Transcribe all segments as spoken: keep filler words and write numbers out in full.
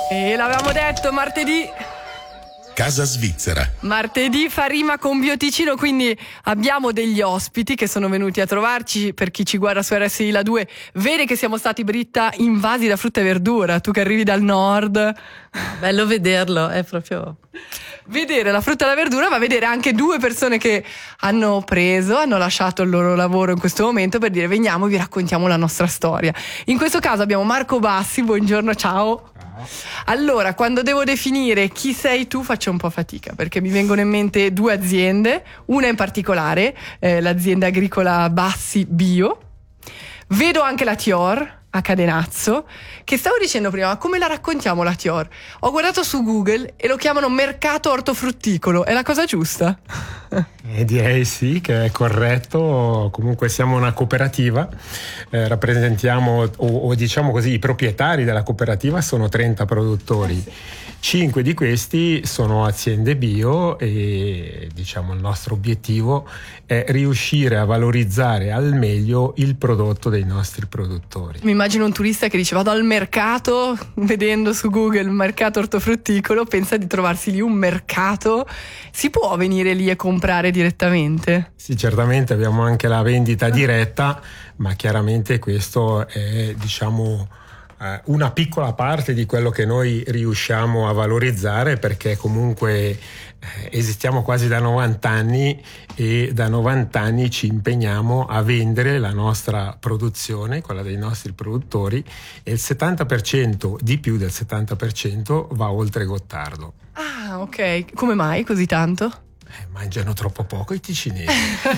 E l'avevamo detto, martedì. Casa Svizzera. Martedì fa rima con Bioticino, quindi abbiamo degli ospiti che sono venuti a trovarci. Per chi ci guarda su R S I La due vede che siamo stati, Britta, invasi da frutta e verdura. Tu che arrivi dal nord. Bello vederlo, è proprio... Vedere la frutta e la verdura, ma vedere anche due persone che hanno preso, hanno lasciato il loro lavoro in questo momento per dire veniamo e vi raccontiamo la nostra storia. In questo caso abbiamo Marco Bassi, buongiorno, ciao. Allora, quando devo definire chi sei tu faccio un po' fatica, perché mi vengono in mente due aziende, una in particolare, eh, l'azienda agricola Bassi Bio. Vedo anche la Tior a Cadenazzo, che stavo dicendo prima, ma come la raccontiamo la Tior? Ho guardato su Google e lo chiamano mercato ortofrutticolo, è la cosa giusta? Eh, direi sì, che è corretto. Comunque siamo una cooperativa, eh, rappresentiamo o, o diciamo così i proprietari della cooperativa sono trenta produttori. Cinque di questi sono aziende bio e diciamo il nostro obiettivo è riuscire a valorizzare al meglio il prodotto dei nostri produttori. Mi immagino un turista che dice vado al mercato, vedendo su Google mercato ortofrutticolo, pensa di trovarsi lì un mercato. Si può venire lì e comprare direttamente? Sì, certamente abbiamo anche la vendita diretta, ma chiaramente questo è diciamo una piccola parte di quello che noi riusciamo a valorizzare, perché comunque eh, esistiamo quasi da novanta anni e da novanta anni ci impegniamo a vendere la nostra produzione, quella dei nostri produttori, e il settanta per cento, di più del settanta per cento va oltre Gottardo. Ah, ok. Come mai così tanto? Eh, mangiano troppo poco i ticinesi.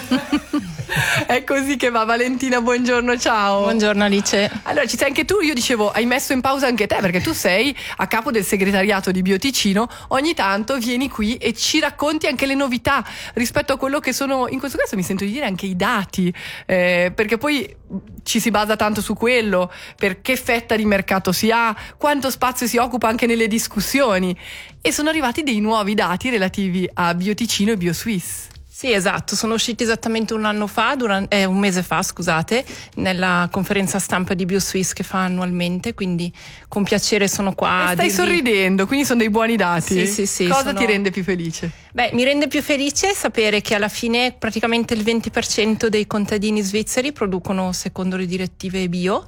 È così che va. Valentina, buongiorno, ciao. Buongiorno Alice. Allora, ci sei anche tu, io dicevo, hai messo in pausa anche te, perché tu sei a capo del segretariato di Bioticino, ogni tanto vieni qui e ci racconti anche le novità rispetto a quello che sono, in questo caso mi sento di dire anche i dati, eh, perché poi ci si basa tanto su quello, per che fetta di mercato si ha, quanto spazio si occupa anche nelle discussioni, e sono arrivati dei nuovi dati relativi a Bioticino e BioSwiss. Sì, esatto, sono usciti esattamente un anno fa, durante, eh, un mese fa, scusate, nella conferenza stampa di BioSwiss che fa annualmente, quindi con piacere sono qua. E stai dirvi... sorridendo, quindi sono dei buoni dati. Sì, sì, sì. Cosa sono... ti rende più felice? Beh, mi rende più felice sapere che alla fine praticamente il venti per cento dei contadini svizzeri producono secondo le direttive bio,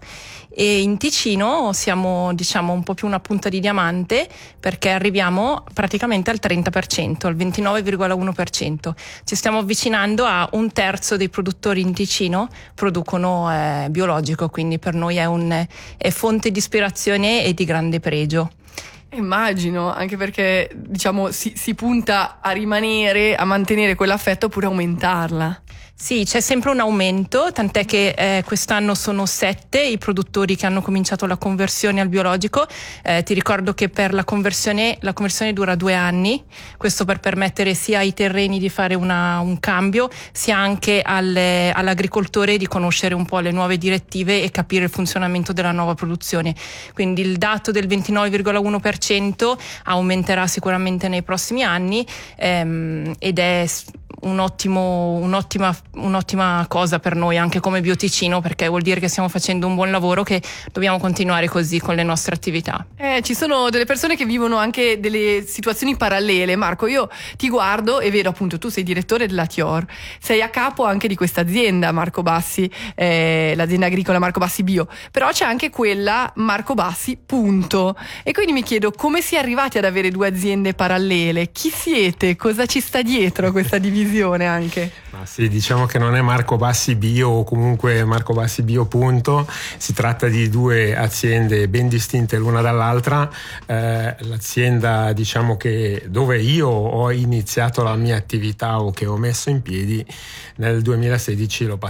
e in Ticino siamo diciamo un po' più una punta di diamante, perché arriviamo praticamente al trenta per cento, al ventinove virgola uno per cento. Ci stiamo avvicinando a un terzo dei produttori in Ticino producono eh, biologico, quindi per noi è, un, è fonte di ispirazione e di grande pregio. Immagino, anche perché diciamo si, si punta a rimanere, a mantenere quell'affetto oppure aumentarla. Sì, c'è sempre un aumento, tant'è che eh, quest'anno sono sette i produttori che hanno cominciato la conversione al biologico. Eh, ti ricordo che per la conversione, la conversione dura due anni, questo per permettere sia ai terreni di fare una, un cambio, sia anche alle, all'agricoltore di conoscere un po' le nuove direttive e capire il funzionamento della nuova produzione. Quindi il dato del ventinove virgola uno per cento aumenterà sicuramente nei prossimi anni ehm, ed è un ottimo, un'ottima, un'ottima cosa per noi anche come Bioticino, perché vuol dire che stiamo facendo un buon lavoro, che dobbiamo continuare così con le nostre attività. Eh, ci sono delle persone che vivono anche delle situazioni parallele. Marco, io ti guardo e vedo appunto tu sei direttore della Tior, sei a capo anche di questa azienda Marco Bassi, eh, l'azienda agricola Marco Bassi Bio, però c'è anche quella Marco Bassi punto, e quindi mi chiedo come si è arrivati ad avere due aziende parallele, chi siete, cosa ci sta dietro a questa divisione anche? Ma sì, diciamo che non è Marco Bassi Bio o comunque Marco Bassi Bio punto, si tratta di due aziende ben distinte l'una dall'altra. Eh, l'azienda diciamo che dove io ho iniziato la mia attività o che ho messo in piedi nel duemilasedici l'ho